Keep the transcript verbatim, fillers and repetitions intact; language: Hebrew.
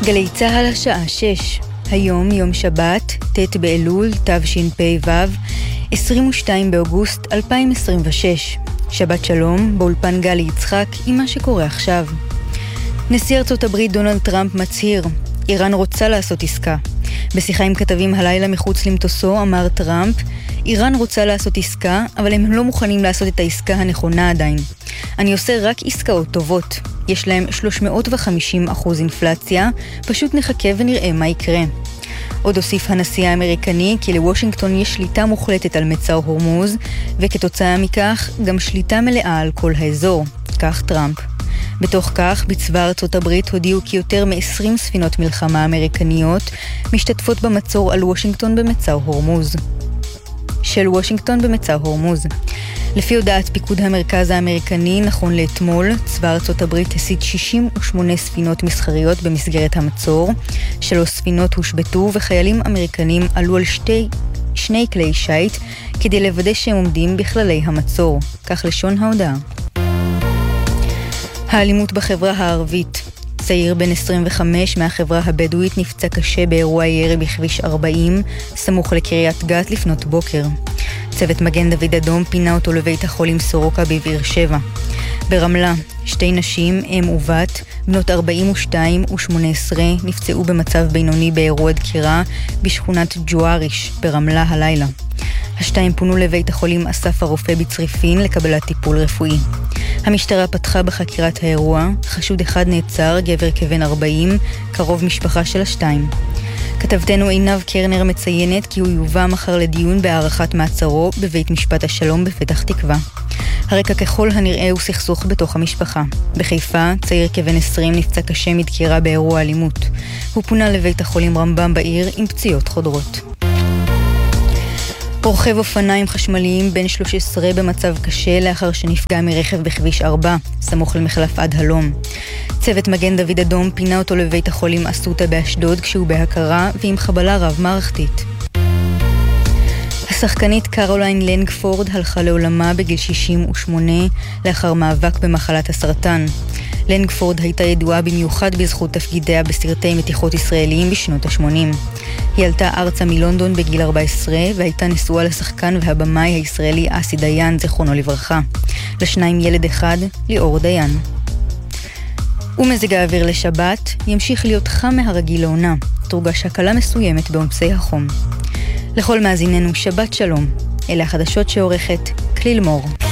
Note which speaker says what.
Speaker 1: גלי צהל השעה שש. היום יום שבת, ט' באלול, תשפ"ו, עשרים ושניים באוגוסט אלפיים עשרים ושש. שבת שלום, באולפן גלי יצחק עם מה שקורה עכשיו. נשיא ארצות הברית דונלד טראמפ מצהיר, איראן רוצה לעשות עסקה. בשיחה עם כתבים הלילה מחוץ למטוסו אמר טראמפ, איראן רוצה לעשות עסקה, אבל הם לא מוכנים לעשות את העסקה הנכונה עדיין. אני עושה רק עסקאות טובות. יש להם שלוש מאות וחמישים אחוז אינפלציה, פשוט נחכה ונראה מה יקרה. עוד הוסיף הנשיא האמריקני כי לוושינגטון יש שליטה מוחלטת על מצר הורמוז, וכתוצאה מכך גם שליטה מלאה על כל האזור. כך טראמפ. בתוך כך, בצבא ארצות הברית הודיעו כי יותר מ-עשרים ספינות מלחמה אמריקניות משתתפות במצור על וושינגטון במצר הורמוז. של וושינגטון במצר הורמוז. לפי הודעת פיקוד המרכז האמריקני, נכון לאתמול, צבא ארצות הברית הסיט שישים ושמונה ספינות מסחריות במסגרת המצור. שלוש ספינות הושבתו וחיילים אמריקנים עלו על שתי, שני כלי שייט כדי לוודא שהם עומדים בכללי המצור. כך לשון ההודעה. האלימות בחברה הערבית. צעיר בן עשרים וחמש מהחברה הבדואית נפצע קשה באירוע ירי בכביש ארבעים, סמוך לקריית גת לפנות בוקר. צוות מגן דוד אדום פינה אותו לבית החולים סורוקה בבאר שבע. ברמלה, שתי נשים, אם ובת, בנות ארבעים ושתיים ושמונה עשרה, נפצעו במצב בינוני באירוע דקירה בשכונת ג'ואריש ברמלה הלילה. השתיים פונו לבית החולים אסף הרופא בצריפין לקבלת טיפול רפואי. המשטרה פתחה בחקירת האירוע, חשוד אחד נעצר, גבר כבן ארבעים, קרוב משפחה של השתיים. כתבתנו עינב קרנר מציינת כי הוא יובא מחר לדיון בהערכת מעצרו בבית משפט השלום בפתח תקווה. הרקע ככל הנראה הוא סכסוך בתוך המשפחה. בחיפה, צעיר כבן עשרים נפצע קשה מדקירה באירוע אלימות. הוא פונה לבית החולים רמב"ם בעיר עם פציעות חודרות. רוכב אופניים חשמליים בן שלוש עשרה במצב קשה לאחר שנפגע מרכב בכביש ארבע, סמוך למחלף עד הלום. צוות מגן דוד אדום פינה אותו לבית החולים אסותא באשדוד כשהוא בהכרה ועם חבלה רב מערכתית. השחקנית קרוליין לנגפורד הלכה לעולמה בגיל שישים ושמונה לאחר מאבק במחלת הסרטן. לנגפורד הייתה ידועה במיוחד בזכות תפקידיה בסרטי מתיחות ישראליים בשנות ה-שמונים. היא עלתה ארצה מלונדון בגיל ארבע עשרה והייתה נשואה לשחקן והבמאי הישראלי אסי דיין, זכרונו לברכה. לשניים ילד אחד, ליאור דיין. ומזג האוויר לשבת ימשיך להיות חם מהרגיל לעונה. תורגש הקלה מסוימת בעומסי החום. לכל מאזיננו שבת שלום. אלה החדשות שעורכת כליל מור.